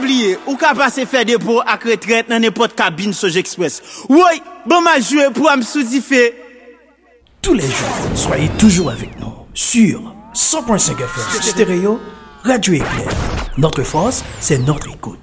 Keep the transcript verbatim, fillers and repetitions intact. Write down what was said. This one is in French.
oublier, ou ka passer faire dépôt à retraite dans n'importe cabine Soj Express. Oui, bon m'a joué pour am sous-diffé. Tous les jours, soyez toujours avec nous sur cent point cinq F M Stéréo, Radio Éclair. Notre force, c'est notre écoute.